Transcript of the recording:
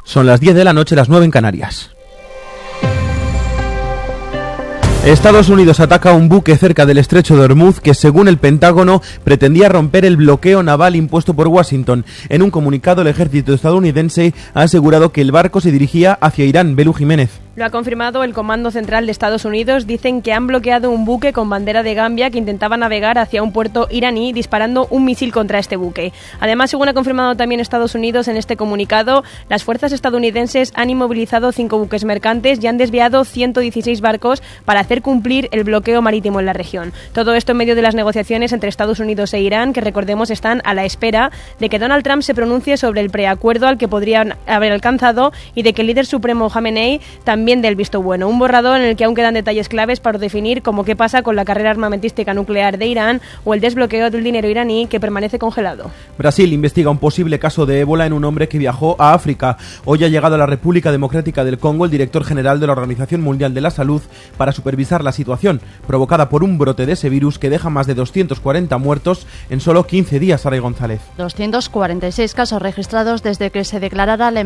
Son las 10 de la noche, las 9 en Canarias. Estados Unidos ataca un buque cerca del estrecho de Hormuz que, según el Pentágono, pretendía romper el bloqueo naval impuesto por Washington. En un comunicado, el ejército estadounidense ha asegurado que el barco se dirigía hacia Irán. Belu Jiménez. Lo ha confirmado el Comando Central de Estados Unidos. Dicen que han bloqueado un buque con bandera de Gambia que intentaba navegar hacia un puerto iraní disparando un misil contra este buque. Además, según ha confirmado también Estados Unidos en este comunicado, las fuerzas estadounidenses han inmovilizado 5 buques mercantes y han desviado 116 barcos para hacer cumplir el bloqueo marítimo en la región. Todo esto en medio de las negociaciones entre Estados Unidos e Irán, que recordemos están a la espera de que Donald Trump se pronuncie sobre el preacuerdo al que podrían haber alcanzado y de que el líder supremo Jamenei también del visto bueno. Un borrador en el que aún quedan detalles claves para definir como qué pasa con la carrera armamentística nuclear de Irán o el desbloqueo del dinero iraní que permanece congelado. Brasil investiga un posible caso de ébola en un hombre que viajó a África. Hoy ha llegado a la República Democrática del Congo el director general de la Organización Mundial de la Salud para supervisar la situación provocada por un brote de ese virus que deja más de 240 muertos en solo 15 días. Saray González. 246 casos registrados desde que se declarara la